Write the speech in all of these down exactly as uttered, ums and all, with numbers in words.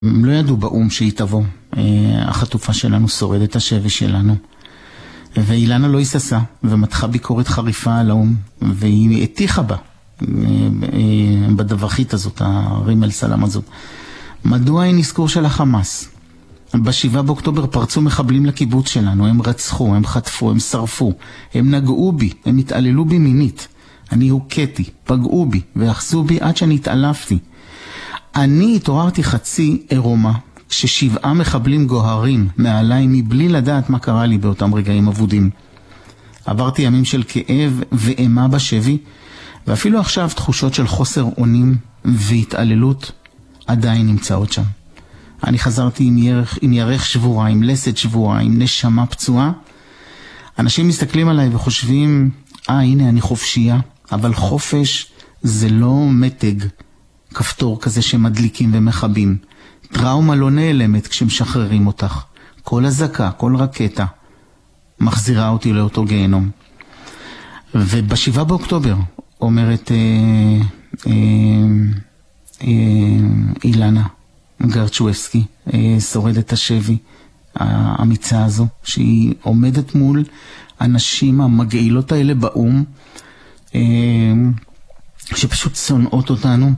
הם לא ידעו באום שהיא תבוא, החטופה שלנו שורדת השבי שלנו. ואילנה לא היססה, ומתחה ביקורת חריפה על האום, והיא הטיחה בה, בדווחית הזאת, הרימל סלם הזאת. מדוע אין אזכור של החמאס? בשבעה באוקטובר פרצו מחבלים לקיבוץ שלנו, הם רצחו, הם חטפו, הם שרפו, הם נגעו בי, הם התעללו בי מינית. אני הוקטי, פגעו בי, והחזו בי עד שאני התעלפתי. אני התעוררתי חצי עירומה, כששבעה מחבלים גוהרים מעליי מבלי לדעת מה קרה לי באותם רגעים אבודים. עברתי ימים של כאב ואימה בשבי, ואפילו עכשיו תחושות של חוסר אונים והתעללות עדיין נמצאות שם. אני חזרתי עם ירך, עם ירך שבורה, עם לסת שבורה, עם נשמה פצועה. אנשים מסתכלים עליי וחושבים, אה, הנה אני חופשייה, אבל חופש זה לא מתג, כפתור כזה שמדליקים ומחבים. טראומה לא נעלמת כשמשחררים אותך. כל הזקה, כל רקטה מחזירה אותי לאותו גיהנום. ובשבעה באוקטובר אומרת אה, אה, אה, אילנה גרצ'ווסקי, אה, שורדת השבי האמיצה הזו, שהיא עומדת מול הנשים המגעילות האלה באום, אה, שפשוט שונאות אותנו,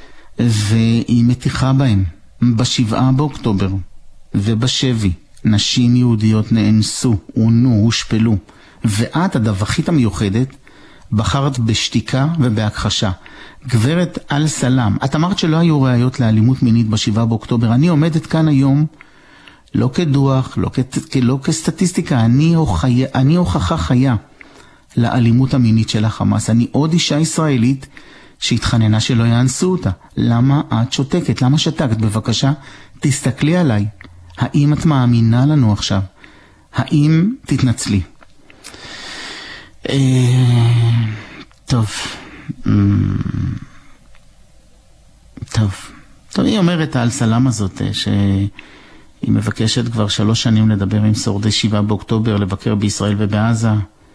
והיא מתיחה בהם. בשבעה באוקטובר ובשבי נשים יהודיות נאנסו, עונו, הושפלו, ואת הדווחית המיוחדת בחרת בשתיקה ובהכחשה. גברת אל סלם, את אמרת שלא היו ראיות לאלימות מינית בשבעה באוקטובר. אני עומדת כאן היום לא כדוח, לא, כ- לא כסטטיסטיקה, אני, הוכי, אני הוכחה חיה לאלימות המינית של החמאס. אני עוד אישה ישראלית שהתחננה שלא יאנסו אותה. למה את שותקת? למה שתקת? בבקשה, תסתכלי עליי. האם את מאמינה לנו עכשיו? האם תתנצלי? טוב. טוב. טוב, היא אומרת על סלם הזאת שהיא מבקשת כבר שלוש שנים לדבר עם שורדי שבעה באוקטובר, לבקר בישראל ובעזה.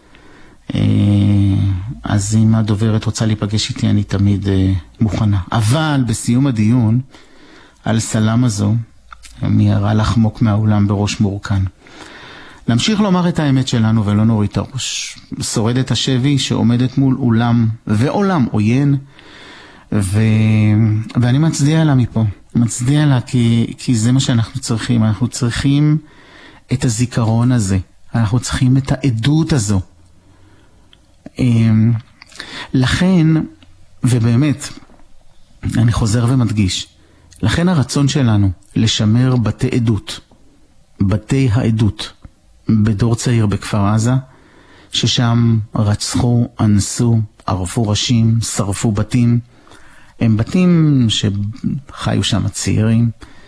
אז אם הדוברת רוצה להיפגש איתי, אני תמיד מוכנה. אבל בסיום הדיון על סלם הזו, מיהרה לחמוק מהאולם בראש מורכן. נמשיך לומר את האמת שלנו ולא נוריד את הראש. שורדת השבי שעומדת מול אולם ועולם עוין, ו... ואני מצדיע לה מפה. מצדיע לה כי, כי זה מה שאנחנו צריכים. אנחנו צריכים את הזיכרון הזה. אנחנו צריכים את העדות הזו. לכן, ובאמת, אני חוזר ומדגיש, לכן הרצון שלנו לשמר בתי עדות, בתי העדות, בדור צעיר בכפר עזה, ששם רצחו, אנסו, ערפו ראשים, שרפו בתים, הם בתים שחיו שם צעירים,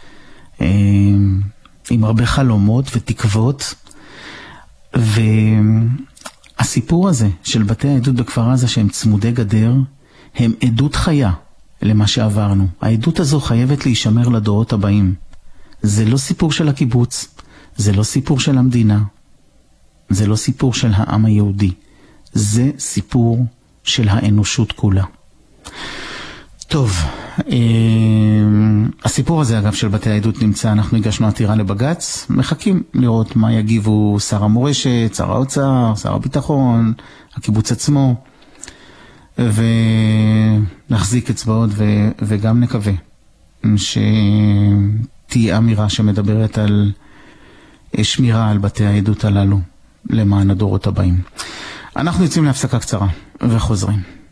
עם הרבה חלומות ותקוות, ו... הסיפור הזה של בתי העדות בכפר עזה שהם צמודי גדר, הם עדות חיה למה שעברנו. העדות הזו חייבת להישמר לדורות הבאים. זה לא סיפור של הקיבוץ, זה לא סיפור של המדינה, זה לא סיפור של העם היהודי. זה סיפור של האנושות כולה. טוב, אה, הסיפור הזה אגב של בתי העדות נמצא, אנחנו הגשנו עתירה לבגץ, מחכים לראות מה יגיבו שר המורשת, שר האוצר, שר הביטחון, הקיבוץ עצמו, ונחזיק אצבעות ו, וגם נקווה שתהיה אמירה שמדברת על שמירה על בתי העדות הללו למען הדורות הבאים. אנחנו יוצאים להפסקה קצרה וחוזרים.